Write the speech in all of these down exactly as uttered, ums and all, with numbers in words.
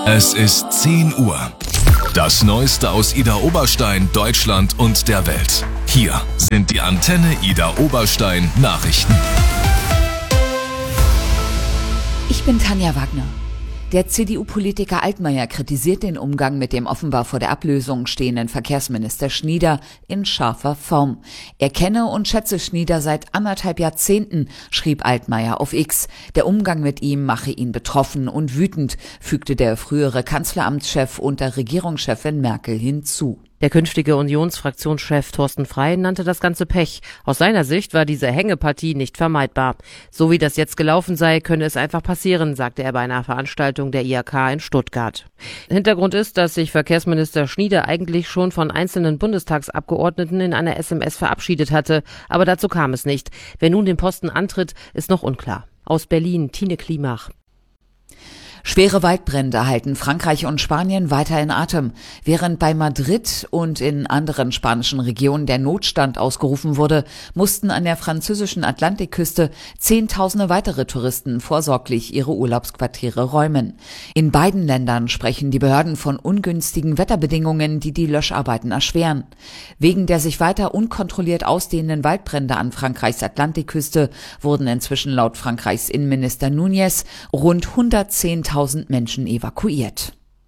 Es ist zehn Uhr. Das Neueste aus Idar Oberstein, Deutschland und der Welt. Hier sind die Antenne Idar Oberstein Nachrichten. Ich bin Tanja Wagner. Der C D U-Politiker Altmaier kritisiert den Umgang mit dem offenbar vor der Ablösung stehenden Verkehrsminister Schnieder in scharfer Form. Er kenne und schätze Schnieder seit anderthalb Jahrzehnten, schrieb Altmaier auf X. Der Umgang mit ihm mache ihn betroffen und wütend, fügte der frühere Kanzleramtschef unter Regierungschefin Merkel hinzu. Der künftige Unionsfraktionschef Thorsten Frey nannte das Ganze Pech. Aus seiner Sicht war diese Hängepartie nicht vermeidbar. So wie das jetzt gelaufen sei, könne es einfach passieren, sagte er bei einer Veranstaltung der I H K in Stuttgart. Hintergrund ist, dass sich Verkehrsminister Schnieder eigentlich schon von einzelnen Bundestagsabgeordneten in einer S M S verabschiedet hatte. Aber dazu kam es nicht. Wer nun den Posten antritt, ist noch unklar. Aus Berlin, Tine Klimach. Schwere Waldbrände halten Frankreich und Spanien weiter in Atem. Während bei Madrid und in anderen spanischen Regionen der Notstand ausgerufen wurde, mussten an der französischen Atlantikküste Zehntausende weitere Touristen vorsorglich ihre Urlaubsquartiere räumen. In beiden Ländern sprechen die Behörden von ungünstigen Wetterbedingungen, die die Löscharbeiten erschweren. Wegen der sich weiter unkontrolliert ausdehnenden Waldbrände an Frankreichs Atlantikküste wurden inzwischen laut Frankreichs Innenminister Núñez rund hundertzehntausend Menschen evakuiert.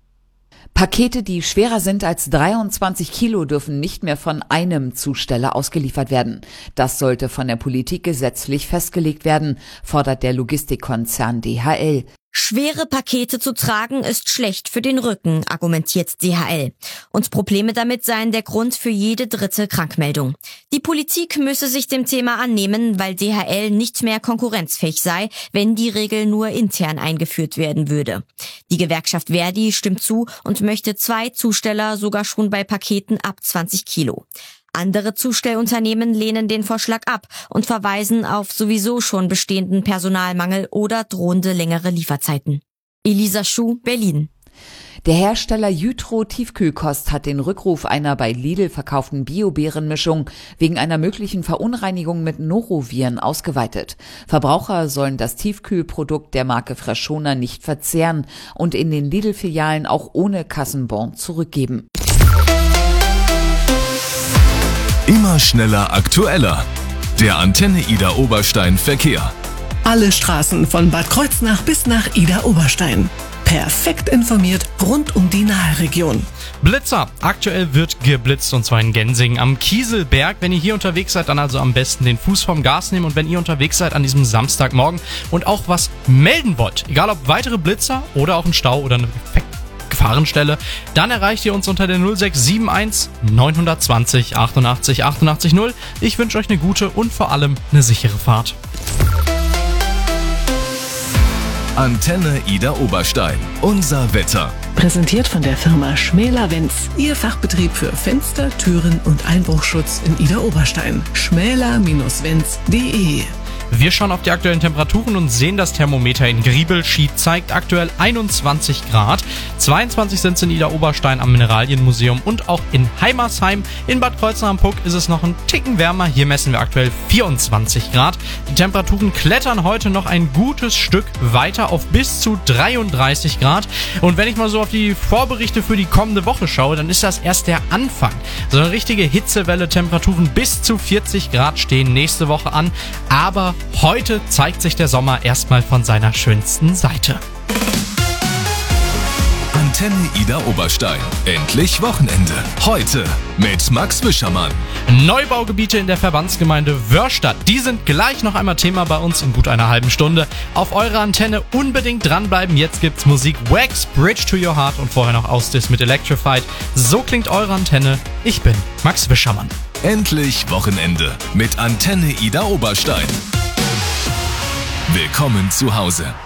Pakete, die schwerer sind als dreiundzwanzig Kilo, dürfen nicht mehr von einem Zusteller ausgeliefert werden. Das sollte von der Politik gesetzlich festgelegt werden, fordert der Logistikkonzern D H L. Schwere Pakete zu tragen ist schlecht für den Rücken, argumentiert D H L. Und Probleme damit seien der Grund für jede dritte Krankmeldung. Die Politik müsse sich dem Thema annehmen, weil D H L nicht mehr konkurrenzfähig sei, wenn die Regel nur intern eingeführt werden würde. Die Gewerkschaft Verdi stimmt zu und möchte zwei Zusteller sogar schon bei Paketen ab zwanzig Kilo. Andere Zustellunternehmen lehnen den Vorschlag ab und verweisen auf sowieso schon bestehenden Personalmangel oder drohende längere Lieferzeiten. Elisa Schuh, Berlin. Der Hersteller Jytro Tiefkühlkost hat den Rückruf einer bei Lidl verkauften Bio-Beerenmischung wegen einer möglichen Verunreinigung mit Noroviren ausgeweitet. Verbraucher sollen das Tiefkühlprodukt der Marke Freshona nicht verzehren und in den Lidl-Filialen auch ohne Kassenbon zurückgeben. Immer schneller, aktueller. Der Antenne Idar Oberstein Verkehr. Alle Straßen von Bad Kreuznach bis nach Idar Oberstein. Perfekt informiert rund um die Nahe-Region. Blitzer. Aktuell wird geblitzt und zwar in Gensingen am Kieselberg. Wenn ihr hier unterwegs seid, dann also am besten den Fuß vom Gas nehmen. Und wenn ihr unterwegs seid an diesem Samstagmorgen und auch was melden wollt, egal ob weitere Blitzer oder auch ein Stau oder eine Gefahrenstelle, dann erreicht ihr uns unter der null sechs sieben eins neun zwei null achtundachtzig achtundachtzig null. Ich wünsche euch eine gute und vor allem eine sichere Fahrt. Antenne Idar Oberstein. Unser Wetter. Präsentiert von der Firma Schmäler-Wenz. Ihr Fachbetrieb für Fenster, Türen und Einbruchschutz in Idar Oberstein. schmäler Bindestrich wenz punkt de. Wir schauen auf die aktuellen Temperaturen und sehen, das Thermometer in Griebelschied zeigt aktuell einundzwanzig Grad. zweiundzwanzig sind es in Idar Oberstein am Mineralienmuseum und auch in Heimersheim. In Bad Kreuznach am Puck ist es noch ein Ticken wärmer. Hier messen wir aktuell vierundzwanzig Grad. Die Temperaturen klettern heute noch ein gutes Stück weiter auf bis zu dreiunddreißig Grad. Und wenn ich mal so auf die Vorberichte für die kommende Woche schaue, dann ist das erst der Anfang. So eine richtige Hitzewelle, Temperaturen bis zu vierzig Grad stehen nächste Woche an. Aber heute zeigt sich der Sommer erstmal von seiner schönsten Seite. Antenne Idar Oberstein. Endlich Wochenende. Heute mit Max Wischermann. Neubaugebiete in der Verbandsgemeinde Wörrstadt. Die sind gleich noch einmal Thema bei uns in gut einer halben Stunde. Auf eurer Antenne unbedingt dranbleiben. Jetzt gibt's Musik Wax, Bridge to Your Heart und vorher noch Ausdis mit Electrified. So klingt eure Antenne. Ich bin Max Wischermann. Endlich Wochenende mit Antenne Idar Oberstein. Willkommen zu Hause.